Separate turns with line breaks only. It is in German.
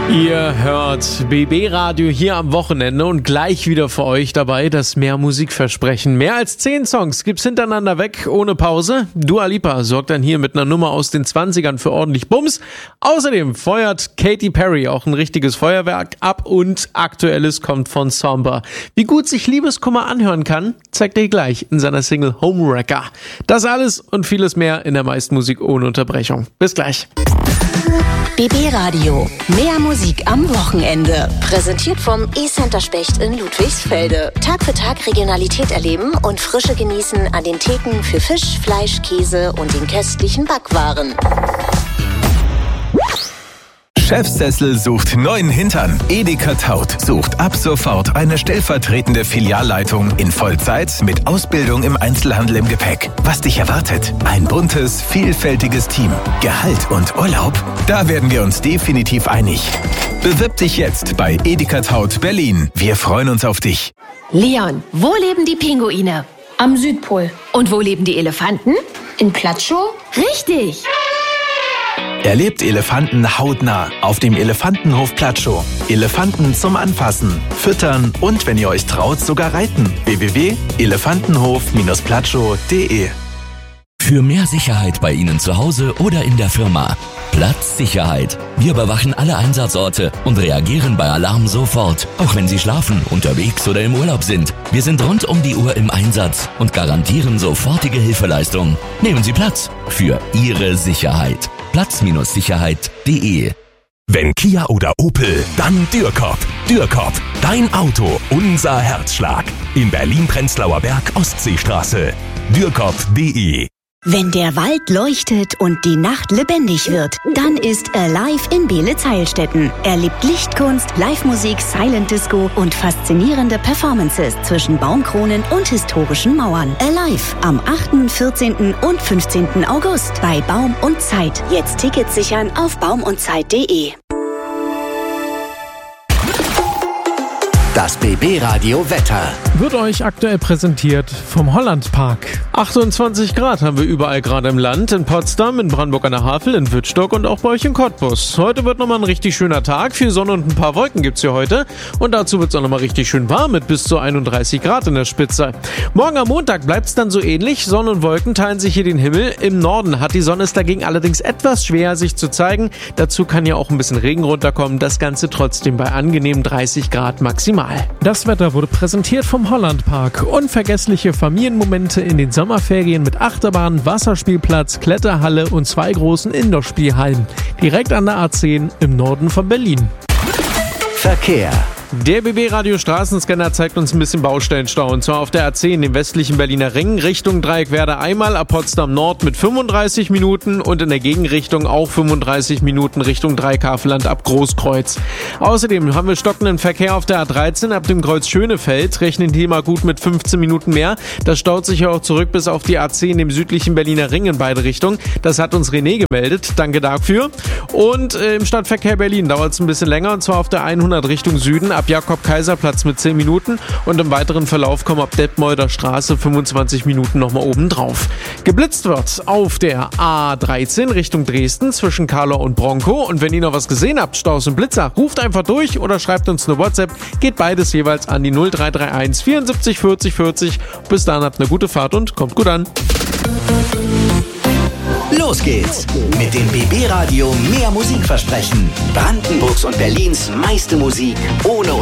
Ihr hört BB Radio hier am Wochenende und gleich wieder für euch dabei das Mehr Musikversprechen. Mehr als 10 Songs gibt's hintereinander weg, ohne Pause. Dua Lipa sorgt dann hier mit einer Nummer aus den 20ern für ordentlich Bums. Außerdem feuert Katy Perry auch ein richtiges Feuerwerk ab und Aktuelles kommt von Somber. Wie gut sich Liebeskummer anhören kann, zeigt er gleich in seiner Single Homewrecker. Das alles und vieles mehr in der meisten Musik ohne Unterbrechung. Bis gleich.
BB Radio. Mehr Musik am Wochenende. Präsentiert vom E-Center Specht in Ludwigsfelde. Tag für Tag Regionalität erleben und Frische genießen an den Theken für Fisch, Fleisch, Käse und den köstlichen Backwaren.
Chefsessel sucht neuen Hintern. Edeka Taut sucht ab sofort eine stellvertretende Filialleitung in Vollzeit mit Ausbildung im Einzelhandel im Gepäck. Was dich erwartet? Ein buntes, vielfältiges Team. Gehalt und Urlaub? Da werden wir uns definitiv einig. Bewirb dich jetzt bei Edeka Taut Berlin. Wir freuen uns auf dich.
Leon, wo leben die Pinguine?
Am Südpol.
Und wo leben die Elefanten?
In Platschow?
Richtig!
Erlebt Elefanten hautnah auf dem Elefantenhof Platschow. Elefanten zum Anfassen, Füttern und, wenn ihr euch traut, sogar reiten. www.elefantenhof-platschow.de.
Für mehr Sicherheit bei Ihnen zu Hause oder in der Firma. Platzsicherheit. Wir überwachen alle Einsatzorte und reagieren bei Alarm sofort, auch wenn Sie schlafen, unterwegs oder im Urlaub sind. Wir sind rund um die Uhr im Einsatz und garantieren sofortige Hilfeleistung. Nehmen Sie Platz für Ihre Sicherheit. Platz-sicherheit.de.
Wenn Kia oder Opel, dann Dürkop. Dürkop, dein Auto, unser Herzschlag. In Berlin-Prenzlauer Berg, Ostseestraße. Dürkop.de.
Wenn der Wald leuchtet und die Nacht lebendig wird, dann ist Alive in Beelitz-Heilstätten. Erlebt Lichtkunst, Live-Musik, Silent Disco und faszinierende Performances zwischen Baumkronen und historischen Mauern. Alive am 8., 14. und 15. August bei Baum und Zeit. Jetzt Tickets sichern auf baumundzeit.de.
Das BB Radio Wetter
wird euch aktuell präsentiert vom Hollandpark. 28 Grad haben wir überall gerade im Land. In Potsdam, in Brandenburg an der Havel, in Wittstock und auch bei euch in Cottbus. Heute wird nochmal ein richtig schöner Tag. Viel Sonne und ein paar Wolken gibt's hier heute. Und dazu wird's auch nochmal richtig schön warm mit bis zu 31 Grad in der Spitze. Morgen am Montag bleibt's dann so ähnlich. Sonne und Wolken teilen sich hier den Himmel. Im Norden hat die Sonne es dagegen allerdings etwas schwer, sich zu zeigen. Dazu kann ja auch ein bisschen Regen runterkommen. Das Ganze trotzdem bei angenehmen 30 Grad maximal. Das Wetter wurde präsentiert vom Hollandpark. Unvergessliche Familienmomente in den Sommerferien mit Achterbahn, Wasserspielplatz, Kletterhalle und 2 großen Indoor-Spielhallen. Direkt an der A10 im Norden von Berlin.
Verkehr.
Der BB Radio Straßenscanner zeigt uns ein bisschen Baustellenstau, und zwar auf der A10, dem westlichen Berliner Ring, Richtung Dreieckwerder einmal, ab Potsdam Nord mit 35 Minuten und in der Gegenrichtung auch 35 Minuten Richtung Dreieckhavelland ab Großkreuz. Außerdem haben wir stockenden Verkehr auf der A13 ab dem Kreuz Schönefeld, rechnen die mal gut mit 15 Minuten mehr. Das staut sich ja auch zurück bis auf die A10, dem südlichen Berliner Ring in beide Richtungen. Das hat uns René gemeldet, danke dafür. Und im Stadtverkehr Berlin dauert es ein bisschen länger, und zwar auf der 100 Richtung Süden, ab Jakob-Kaiser-Platz mit 10 Minuten und im weiteren Verlauf kommen ab Detmolder Straße 25 Minuten nochmal oben drauf. Geblitzt wird auf der A13 Richtung Dresden zwischen Karlau und Bronco, und wenn ihr noch was gesehen habt, Staus und Blitzer, ruft einfach durch oder schreibt uns eine WhatsApp, geht beides jeweils an die 0331 74 40 40. Bis dann, habt eine gute Fahrt und kommt gut an.
Los geht's mit dem BB Radio Mehr Musikversprechen. Brandenburgs und Berlins meiste Musik ohne